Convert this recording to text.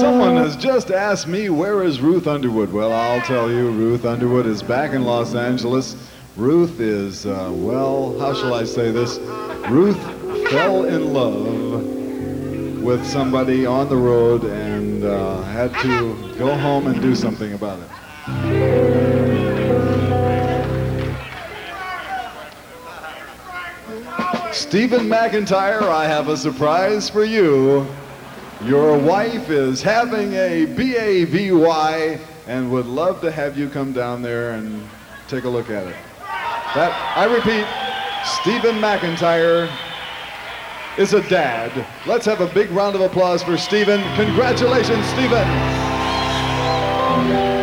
Someone has just asked me, where is Ruth Underwood? Well, I'll tell you, Ruth Underwood is back in Los Angeles. Ruth is, well, how shall I say this? Ruth fell in love with somebody on the road and had to go home and do something about it. Stephen McIntyre, I have a surprise for you. Your wife is having a BAVY and would love to have you come down there and take a look at it. That, I repeat, Stephen McIntyre is a dad. Let's have a big round of applause for Stephen. Congratulations, Stephen.